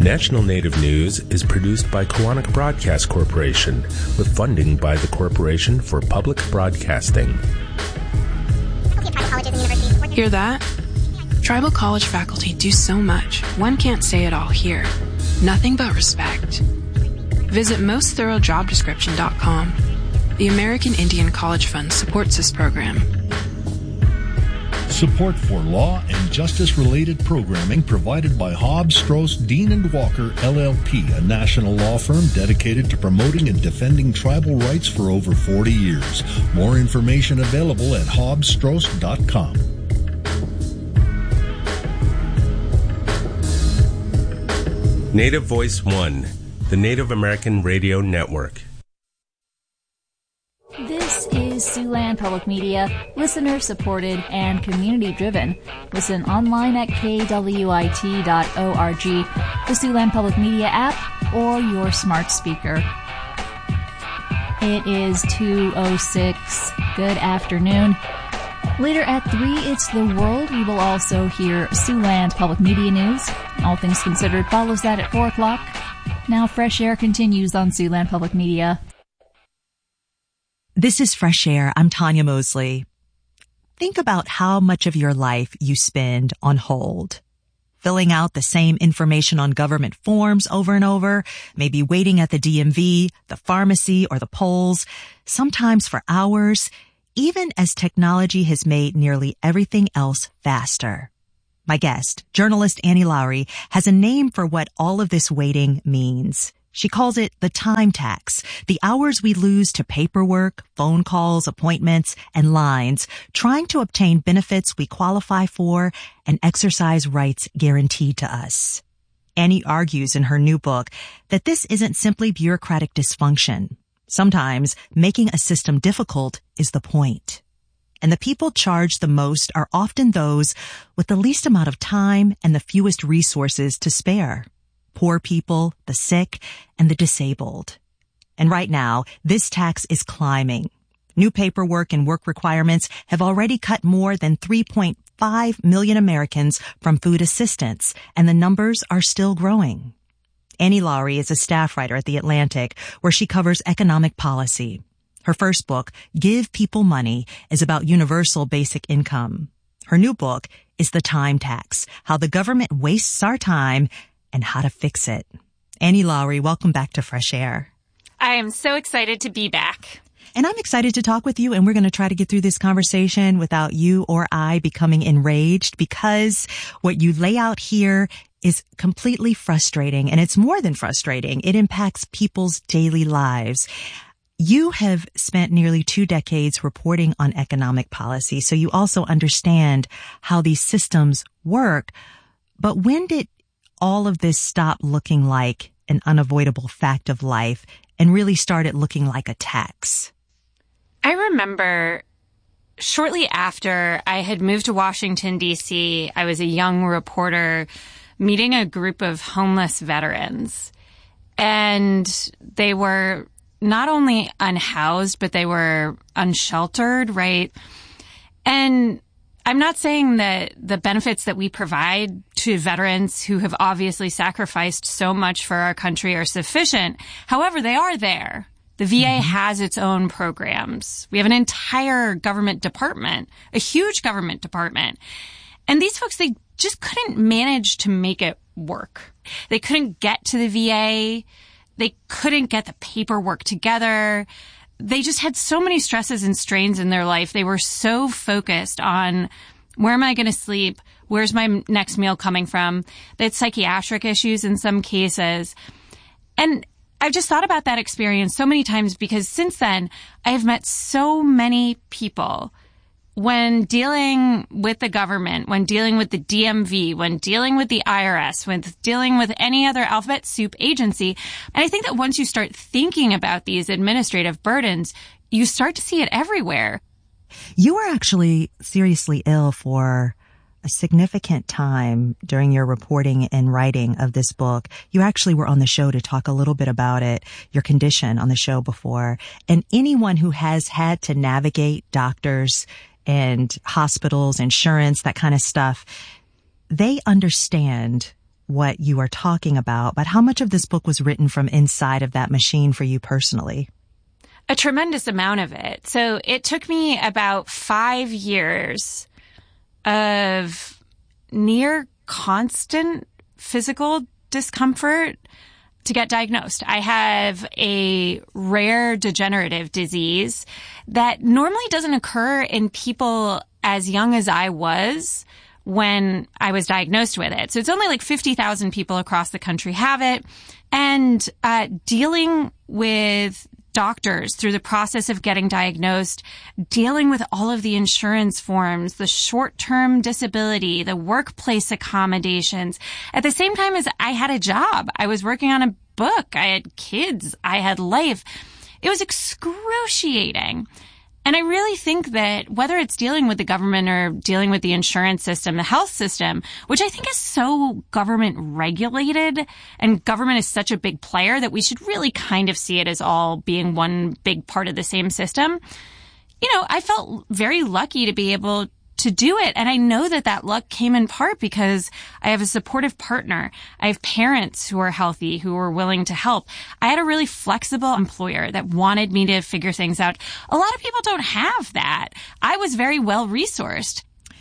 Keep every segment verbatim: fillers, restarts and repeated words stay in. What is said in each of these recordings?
National Native News is produced by Koahnic Broadcast Corporation with funding by the Corporation for Public Broadcasting. Hear that? Tribal college faculty do so much, one can't say it all here. Nothing but respect. Visit most thorough job description dot com. The American Indian College Fund supports this program. Support for law and justice-related programming provided by Hobbs, Strauss, Dean and Walker, L L P, a national law firm dedicated to promoting and defending tribal rights for over forty years. More information available at hobbs strauss dot com. Native Voice One, the Native American Radio Network. This is Siouxland Public Media, listener-supported and community-driven. Listen online at k w i t dot org, the Siouxland Public Media app, or your smart speaker. It is two oh six. Good afternoon. Later at three, it's The World. We will also hear Siouxland Public Media News. All Things Considered follows that at four o'clock. Now Fresh Air continues on Siouxland Public Media. This is Fresh Air. I'm Tanya Mosley. Think about how much of your life you spend on hold. Filling out the same information on government forms over and over, maybe waiting at the D M V, the pharmacy, or the polls, sometimes for hours, even as technology has made nearly everything else faster. My guest, journalist Annie Lowrey, has a name for what all of this waiting means. She calls it the time tax, the hours we lose to paperwork, phone calls, appointments, and lines, trying to obtain benefits we qualify for and exercise rights guaranteed to us. Annie argues in her new book that this isn't simply bureaucratic dysfunction. Sometimes making a system difficult is the point. And the people charged the most are often those with the least amount of time and the fewest resources to spare. Poor people, the sick, and the disabled. And right now, this tax is climbing. New paperwork and work requirements have already cut more than three point five million Americans from food assistance, and the numbers are still growing. Annie Lowrey is a staff writer at The Atlantic, where she covers economic policy. Her first book, Give People Money, is about universal basic income. Her new book is The Time Tax, How the Government Wastes Our Time and How to Fix It. Annie Lowrey, welcome back to Fresh Air. I am so excited to be back. And I'm excited to talk with you, and we're going to try to get through this conversation without you or I becoming enraged, because what you lay out here is completely frustrating, and it's more than frustrating. It impacts people's daily lives. You have spent nearly two decades reporting on economic policy, so you also understand how these systems work. But when did all of this stop looking like an unavoidable fact of life and really started looking like a tax? I remember shortly after I had moved to Washington, D C, I was a young reporter meeting a group of homeless veterans. And they were not only unhoused, but they were unsheltered, right? And I'm not saying that the benefits that we provide to veterans who have obviously sacrificed so much for our country are sufficient. However, they are there. The V A mm-hmm. has its own programs. We have an entire government department, a huge government department. And these folks, they just couldn't manage to make it work. They couldn't get to the V A. They couldn't get the paperwork together. They just had so many stresses and strains in their life. They were so focused on, where am I going to sleep? Where's my next meal coming from? They had psychiatric issues in some cases. And I've just thought about that experience so many times, because since then, I have met so many people when dealing with the government, when dealing with the D M V, when dealing with the I R S, when dealing with any other alphabet soup agency. And I think that once you start thinking about these administrative burdens, you start to see it everywhere. You were actually seriously ill for a significant time during your reporting and writing of this book. You actually were on the show to talk a little bit about it, your condition on the show before. And anyone who has had to navigate doctors and hospitals, insurance, that kind of stuff, they understand what you are talking about, but how much of this book was written from inside of that machine for you personally? A tremendous amount of it. So it took me about five years of near constant physical discomfort to get diagnosed. I have a rare degenerative disease that normally doesn't occur in people as young as I was when I was diagnosed with it. So it's only like fifty thousand people across the country have it. And uh, dealing with doctors through the process of getting diagnosed, dealing with all of the insurance forms, the short-term disability, the workplace accommodations. At the same time as I had a job, I was working on a book, I had kids, I had life. It was excruciating. And I really think that whether it's dealing with the government or dealing with the insurance system, the health system, which I think is so government regulated and government is such a big player that we should really kind of see it as all being one big part of the same system. You know, I felt very lucky to be able to do it. And I know that that luck came in part because I have a supportive partner. I have parents who are healthy, who are willing to help. I had a really flexible employer that wanted me to figure things out. A lot of people don't have that. I was very well resourced.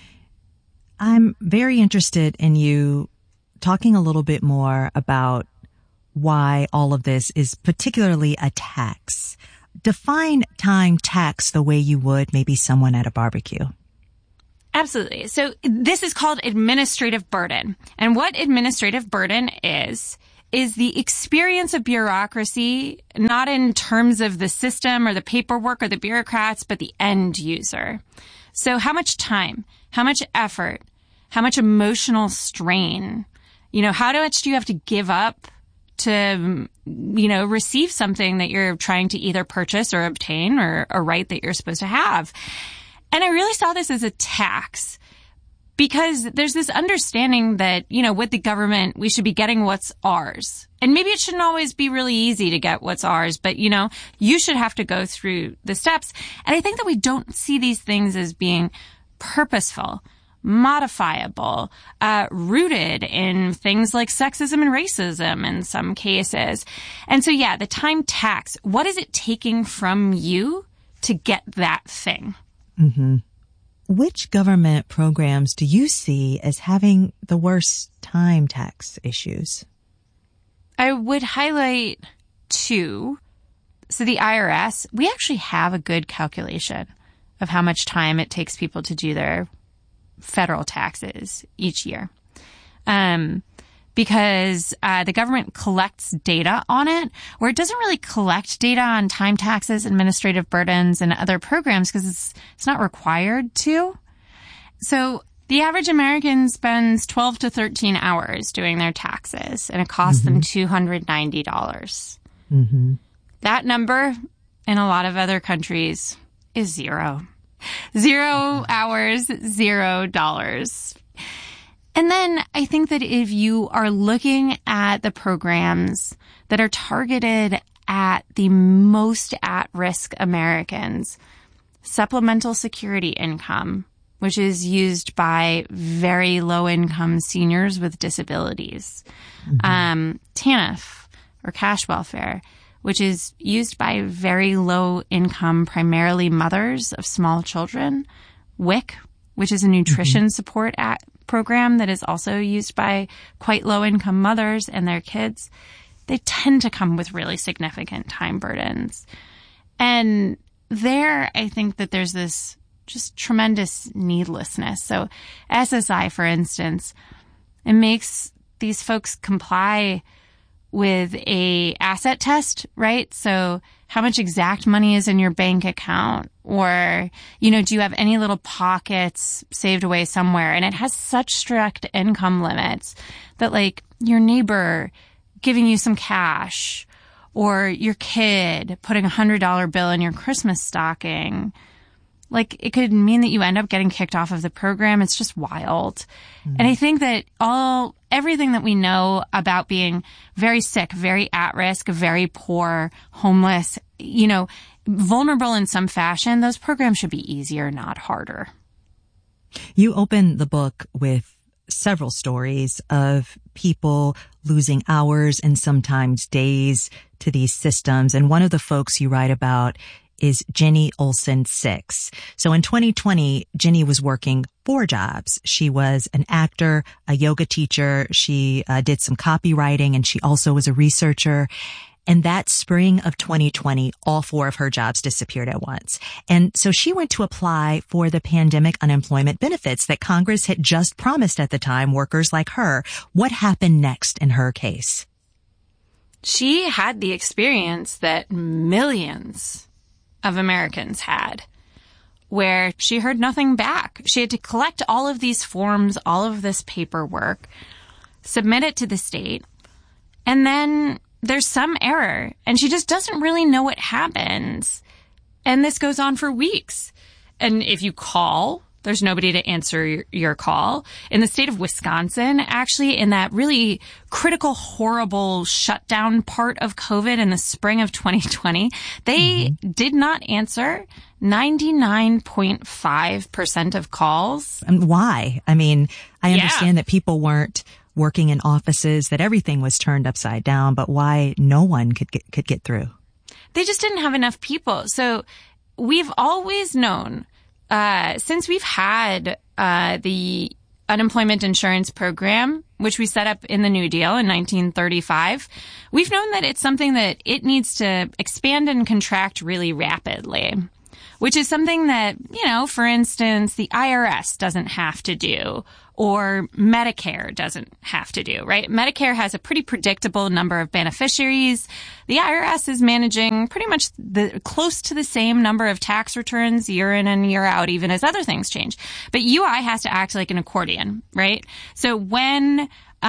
I'm very interested in you talking a little bit more about why all of this is particularly a tax. Define time tax the way you would maybe someone at a barbecue. Absolutely. So this is called administrative burden. And what administrative burden is, is the experience of bureaucracy, not in terms of the system or the paperwork or the bureaucrats, but the end user. So how much time, how much effort, how much emotional strain, you know, how much do you have to give up to, you know, receive something that you're trying to either purchase or obtain or a right that you're supposed to have? And I really saw this as a tax because there's this understanding that, you know, with the government, we should be getting what's ours. And maybe it shouldn't always be really easy to get what's ours, but, you know, you should have to go through the steps. And I think that we don't see these things as being purposeful, modifiable, uh, rooted in things like sexism and racism in some cases. And so, yeah, the time tax, what is it taking from you to get that thing? Mm-hmm. Which government programs do you see as having the worst time tax issues? I would highlight two. So the I R S, we actually have a good calculation of how much time it takes people to do their federal taxes each year. Um, because uh, the government collects data on it, where it doesn't really collect data on time taxes, administrative burdens, and other programs because it's it's not required to. So the average American spends twelve to thirteen hours doing their taxes, and it costs mm-hmm. them two hundred ninety dollars. Mm-hmm. That number in a lot of other countries is zero. Zero hours, zero dollars. And then I think that if you are looking at the programs that are targeted at the most at-risk Americans, supplemental security income, which is used by very low-income seniors with disabilities, mm-hmm. um, TANF, or cash welfare, which is used by very low-income, primarily mothers of small children, W I C, which is a nutrition mm-hmm. support act. program that is also used by quite low-income mothers and their kids, they tend to come with really significant time burdens. And there, I think that there's this just tremendous needlessness. So S S I, for instance, it makes these folks comply with a asset test, right? So how much exact money is in your bank account? Or, you know, do you have any little pockets saved away somewhere? And it has such strict income limits that, like, your neighbor giving you some cash or your kid putting a one hundred dollar bill in your Christmas stocking, like, it could mean that you end up getting kicked off of the program. It's just wild. Mm. And I think that all, everything that we know about being very sick, very at risk, very poor, homeless, you know, vulnerable in some fashion, those programs should be easier, not harder. You open the book with several stories of people losing hours and sometimes days to these systems. And one of the folks you write about is Jenny Olson Six. So in twenty twenty, Jenny was working four jobs. She was an actor, a yoga teacher. She uh, did some copywriting, and she also was a researcher. And that spring of twenty twenty, all four of her jobs disappeared at once. And so she went to apply for the pandemic unemployment benefits that Congress had just promised at the time workers like her. What happened next in her case? She had the experience that millions of Americans had, where she heard nothing back. She had to collect all of these forms, all of this paperwork, submit it to the state, and then there's some error, and she just doesn't really know what happens. And this goes on for weeks. And if you call, there's nobody to answer your, your call. In the state of Wisconsin, actually, in that really critical, horrible shutdown part of COVID in the spring of twenty twenty, they mm-hmm. did not answer ninety-nine point five percent of calls. And why? I mean, I understand yeah. that people weren't working in offices, that everything was turned upside down, but why no one could get, could get through? They just didn't have enough people. So we've always known, uh, since we've had, uh, the unemployment insurance program, which we set up in the New Deal in nineteen thirty-five, we've known that it's something that it needs to expand and contract really rapidly, which is something that, you know, for instance, the I R S doesn't have to do, or Medicare doesn't have to do, right? Medicare has a pretty predictable number of beneficiaries. The I R S is managing pretty much the close to the same number of tax returns year in and year out, even as other things change. But U I has to act like an accordion, right? So when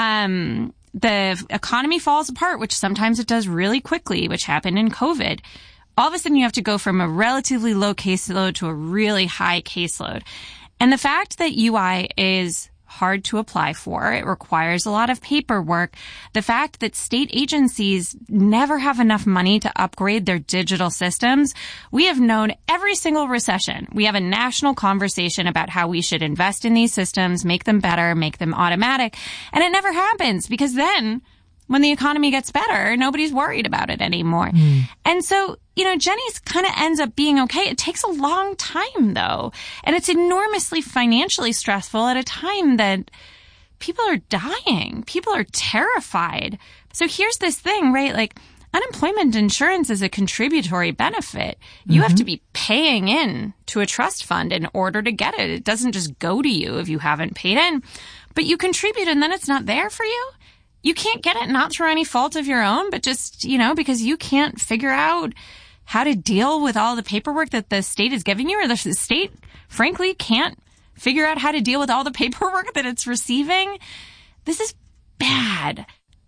um the economy falls apart, which sometimes it does really quickly, which happened in COVID, all of a sudden you have to go from a relatively low caseload to a really high caseload. And the fact that U I is hard to apply for, it requires a lot of paperwork, the fact that state agencies never have enough money to upgrade their digital systems, we have known every single recession. We have a national conversation about how we should invest in these systems, make them better, make them automatic. And it never happens, because then when the economy gets better, nobody's worried about it anymore. Mm. And so, you know, Jenny's kind of ends up being okay. It takes a long time, though. And it's enormously financially stressful at a time that people are dying. People are terrified. So here's this thing, right? Like, unemployment insurance is a contributory benefit. You mm-hmm. have to be paying in to a trust fund in order to get it. It doesn't just go to you if you haven't paid in. But you contribute and then it's not there for you. You can't get it, not through any fault of your own, but just, you know, because you can't figure out how to deal with all the paperwork that the state is giving you, or the state, frankly, can't figure out how to deal with all the paperwork that it's receiving. This is bad.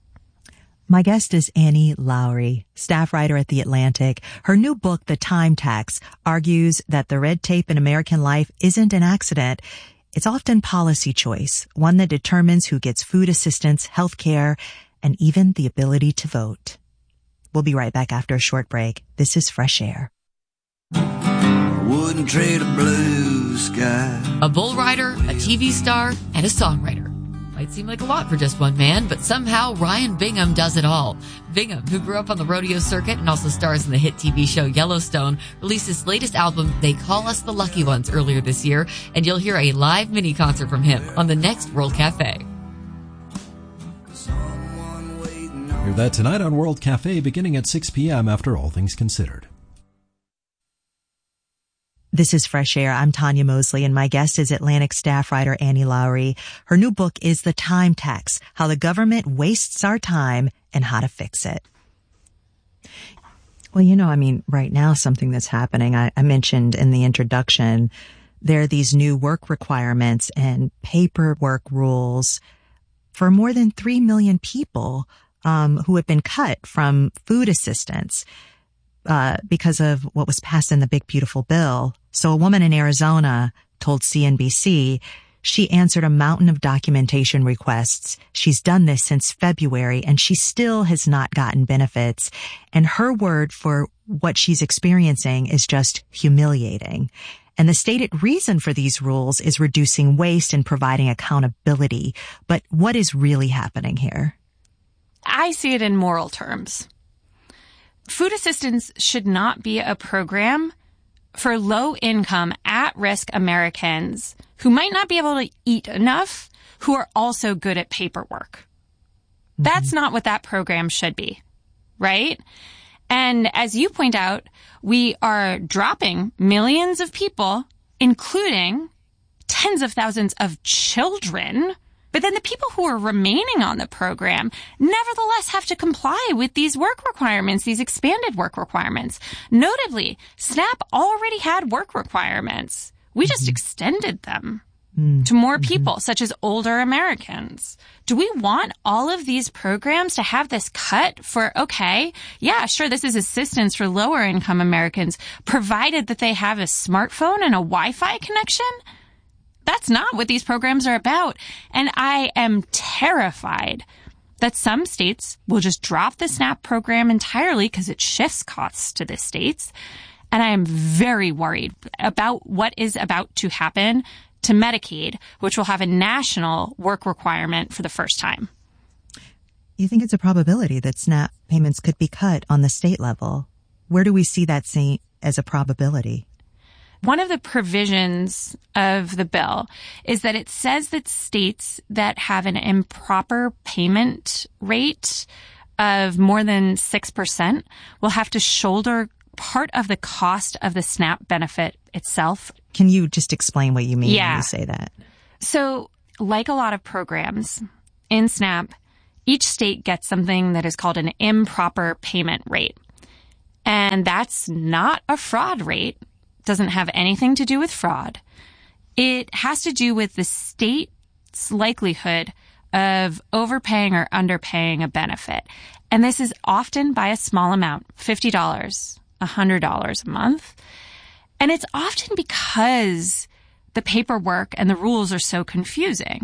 My guest is Annie Lowrey, staff writer at The Atlantic. Her new book, The Time Tax, argues that the red tape in American life isn't an accident. It's often policy choice, one that determines who gets food assistance, health care, and even the ability to vote. We'll be right back after a short break. This is Fresh Air. I wouldn't trade a blue sky. A bull rider, a T V star, and a songwriter. Might seem like a lot for just one man, but somehow Ryan Bingham does it all. Bingham, who grew up on the rodeo circuit and also stars in the hit T V show Yellowstone, released his latest album, They Call Us the Lucky Ones, earlier this year, and you'll hear a live mini concert from him on the next World Cafe. Hear that tonight on World Cafe beginning at six p.m. after All Things Considered. This is Fresh Air. I'm Tanya Mosley, and my guest is Atlantic staff writer Annie Lowrey. Her new book is The Time Tax, How the Government Wastes Our Time and How to Fix It. Well, you know, I mean, right now, something that's happening, I, I mentioned in the introduction, there are these new work requirements and paperwork rules for more than three million people um, who have been cut from food assistance uh, because of what was passed in the Big Beautiful Bill. So a woman in Arizona told C N B C she answered a mountain of documentation requests. She's done this since February, and she still has not gotten benefits. And her word for what she's experiencing is just humiliating. And the stated reason for these rules is reducing waste and providing accountability. But what is really happening here? I see it in moral terms. Food assistance should not be a program for low-income, at-risk Americans who might not be able to eat enough, who are also good at paperwork. Mm-hmm. That's not what that program should be, right? And as you point out, we are dropping millions of people, including tens of thousands of children. But then the people who are remaining on the program nevertheless have to comply with these work requirements, these expanded work requirements. Notably, SNAP already had work requirements. We just mm-hmm. extended them mm-hmm. to more people, mm-hmm. such as older Americans. Do we want all of these programs to have this cut for, okay, yeah, sure, this is assistance for lower income Americans, provided that they have a smartphone and a Wi-Fi connection? That's not what these programs are about. And I am terrified that some states will just drop the SNAP program entirely because it shifts costs to the states. And I am very worried about what is about to happen to Medicaid, which will have a national work requirement for the first time. You think it's a probability that SNAP payments could be cut on the state level? Where do we see that seen as a probability? One of the provisions of the bill is that it says that states that have an improper payment rate of more than six percent will have to shoulder part of the cost of the SNAP benefit itself. Can you just explain what you mean yeah. when you say that? So, like a lot of programs in SNAP, each state gets something that is called an improper payment rate. And that's not a fraud rate. Doesn't have anything to do with fraud. It has to do with the state's likelihood of overpaying or underpaying a benefit. And this is often by a small amount, fifty dollars, one hundred dollars a month. And it's often because the paperwork and the rules are so confusing.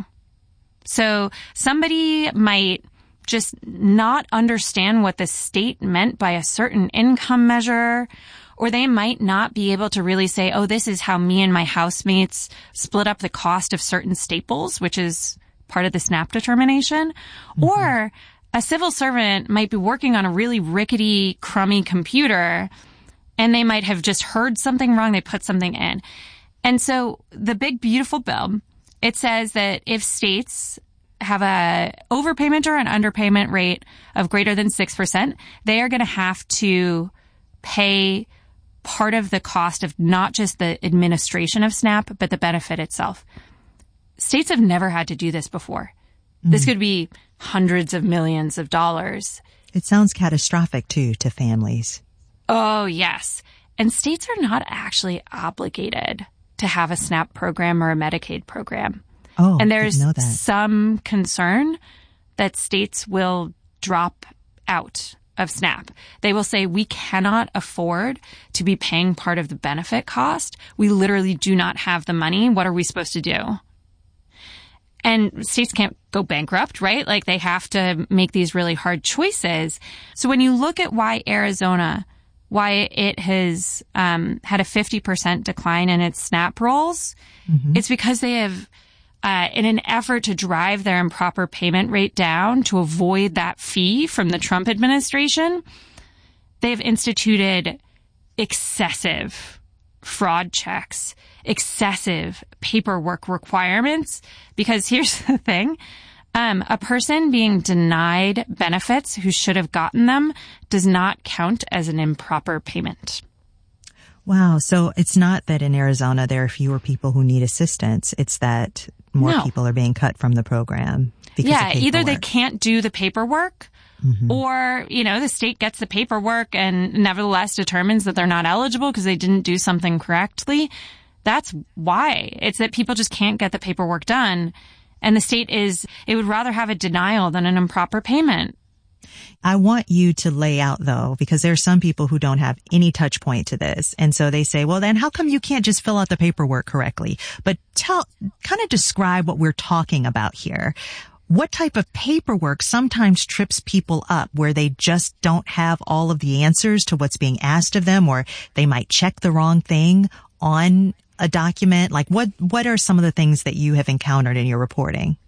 So somebody might just not understand what the state meant by a certain income measure, or they might not be able to really say, oh, this is how me and my housemates split up the cost of certain staples, which is part of the SNAP determination. Mm-hmm. Or a civil servant might be working on a really rickety, crummy computer, and they might have just heard something wrong. They put something in. And so the big, beautiful bill, it says that if states have a overpayment or an underpayment rate of greater than six percent, they are going to have to pay part of the cost of not just the administration of SNAP, but the benefit itself. States have never had to do this before. Mm. This could be hundreds of millions of dollars. It sounds catastrophic, too, to families. Oh, yes. And states are not actually obligated to have a SNAP program or a Medicaid program. Oh, and there's I didn't know that. Some concern that states will drop out of SNAP. They will say, we cannot afford to be paying part of the benefit cost. We literally do not have the money. What are we supposed to do? And states can't go bankrupt, right? Like they have to make these really hard choices. So when you look at why Arizona, why it has um, had a fifty percent decline in its SNAP rolls, mm-hmm. it's because they have, uh, in an effort to drive their improper payment rate down to avoid that fee from the Trump administration, they've instituted excessive fraud checks, excessive paperwork requirements. Because here's the thing. Um, a person being denied benefits who should have gotten them does not count as an improper payment. Wow. So it's not that in Arizona there are fewer people who need assistance. It's that more no. people are being cut from the program because yeah, of paperwork. Either they can't do the paperwork mm-hmm. or, you know, the state gets the paperwork and nevertheless determines that they're not eligible because they didn't do something correctly. That's why. It's that people just can't get the paperwork done. And the state is, it would rather have a denial than an improper payment. I want you to lay out, though, because there are some people who don't have any touch point to this. And so they say, well, then how come you can't just fill out the paperwork correctly? But tell, kind of describe what we're talking about here. What type of paperwork sometimes trips people up where they just don't have all of the answers to what's being asked of them, or they might check the wrong thing on a document? Like what, what are some of the things that you have encountered in your reporting?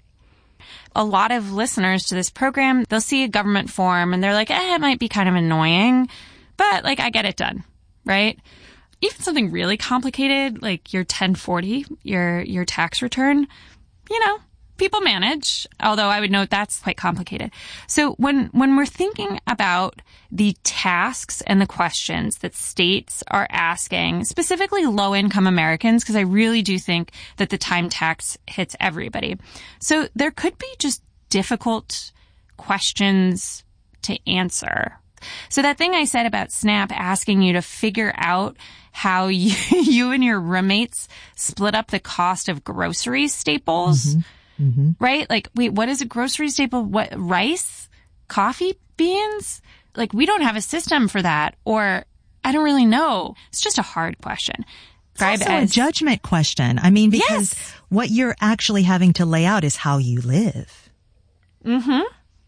A lot of listeners to this program, they'll see a government form and they're like, eh, it might be kind of annoying, but like I get it done, right? Even something really complicated, like your ten forty, your, your tax return, you know, people manage, although I would note that's quite complicated. So when, when we're thinking about the tasks and the questions that states are asking, specifically low-income Americans, because I really do think that the time tax hits everybody. So there could be just difficult questions to answer. So that thing I said about SNAP asking you to figure out how you, you and your roommates split up the cost of grocery staples, mm-hmm. Mm-hmm. right? Like, wait, what is a grocery staple? What, rice? Coffee beans? Like, we don't have a system for that. Or, I don't really know. It's just a hard question. It's also as, a judgment question. I mean, because yes. what you're actually having to lay out is how you live. Mm-hmm.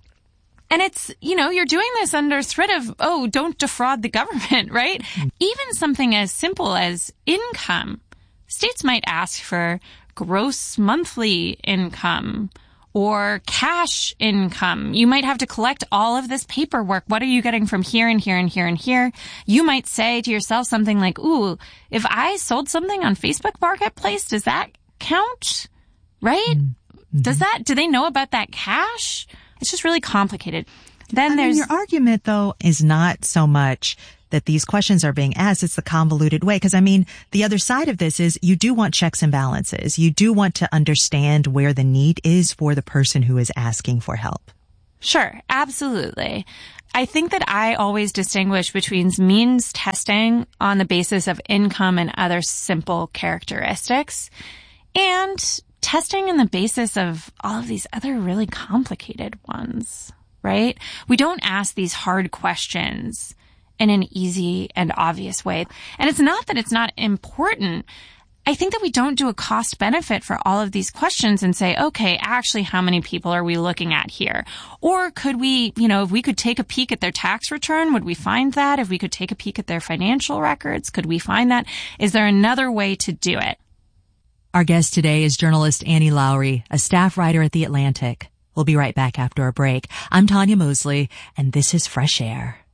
And it's, you know, you're doing this under threat of, oh, don't defraud the government, right? Mm-hmm. Even something as simple as income. States might ask for gross monthly income or cash income. You might have to collect all of this paperwork. What are you getting from here and here and here and here? You might say to yourself something like, ooh, if I sold something on Facebook Marketplace, does that count? Right? Mm-hmm. Does that, do they know about that cash? It's just really complicated. Then I there's mean, your argument, though, is not so much that these questions are being asked. It's the convoluted way. Because, I mean, the other side of this is you do want checks and balances. You do want to understand where the need is for the person who is asking for help. Sure, absolutely. I think that I always distinguish between means testing on the basis of income and other simple characteristics and testing on the basis of all of these other really complicated ones, right? We don't ask these hard questions in an easy and obvious way. And it's not that it's not important. I think that we don't do a cost benefit for all of these questions and say, okay, actually, how many people are we looking at here? Or could we, you know, if we could take a peek at their tax return, would we find that? If we could take a peek at their financial records, could we find that? Is there another way to do it? Our guest today is journalist Annie Lowrey, a staff writer at The Atlantic. We'll be right back after a break. I'm Tanya Mosley, and this is Fresh Air.